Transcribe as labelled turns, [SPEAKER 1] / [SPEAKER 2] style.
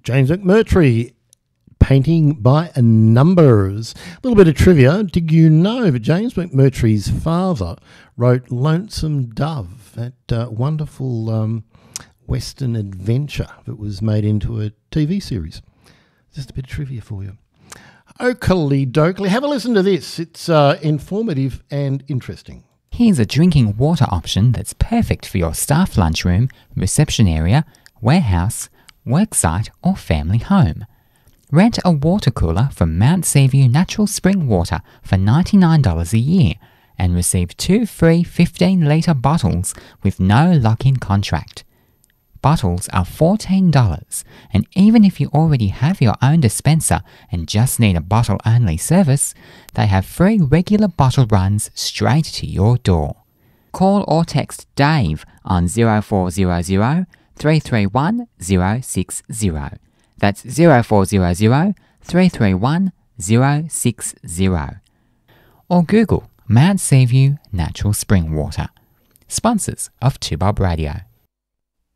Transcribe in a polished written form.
[SPEAKER 1] James McMurtry, Painting by Numbers. A little bit of trivia. Did you know that James McMurtry's father wrote Lonesome Dove, that wonderful Western adventure that was made into a TV series? Just a bit of trivia for you. Oakley dokley. Have a listen to this. It's informative and interesting.
[SPEAKER 2] Here's a drinking water option that's perfect for your staff lunchroom, reception area, warehouse, worksite or family home. Rent a water cooler from Mount Seaview Natural Spring Water for $99 a year and receive 2 free 15-litre bottles with no lock-in contract. Bottles are $14, and even if you already have your own dispenser and just need a bottle-only service, they have free regular bottle runs straight to your door. Call or text Dave on 0400 331 060. That's 0400 331 060. Or Google Mount Seaview Natural Spring Water. Sponsors of 2Bob Radio.